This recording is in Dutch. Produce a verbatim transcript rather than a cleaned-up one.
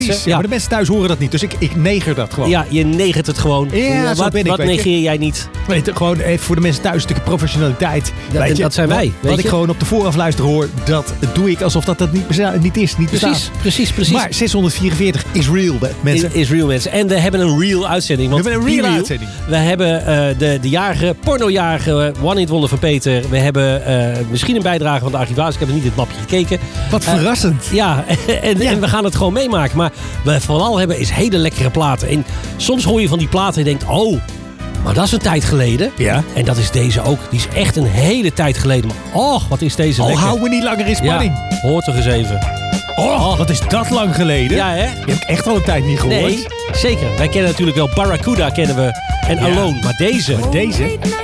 Ja, Ja. maar de mensen thuis horen dat niet, dus ik, ik neger dat gewoon. Ja, je negert het gewoon. Ja, zo wat ben ik, wat weet je. negeer jij niet? Weet je, gewoon even voor de mensen thuis een stukje professionaliteit. Dat- Weet je, dat zijn wij, Wat, weet wat ik je. gewoon op de voorafluister hoor, dat doe ik alsof dat, dat niet, besta- niet is, niet bestaat. Precies, precies, precies. Maar zeshonderdvierenveertig is real, hè, mensen. Is, is real, mensen. En we hebben een real uitzending. Want We hebben een die real uitzending. We hebben uh, de, de jarige, pornojarige One Hit Wonder van Peter. We hebben uh, misschien een bijdrage van de archivaris. Ik heb nog niet in het mapje gekeken. Wat Uh, verrassend. Ja, en, Ja. en we gaan het gewoon meemaken. Maar we vooral hebben is hele lekkere platen. En soms hoor je van die platen en je denkt, oh, maar dat is een tijd geleden. Ja. En dat is deze ook. Die is echt een hele tijd geleden. Maar oh, wat is deze Al lekker. houden we niet langer in spanning. Ja, hoor toch eens even. Oh, wat is dat lang geleden? Ja, hè? Die heb ik echt al een tijd niet gehoord. Nee, zeker. Wij kennen natuurlijk wel Barracuda kennen we en Ja. Alone. Maar deze... Deze?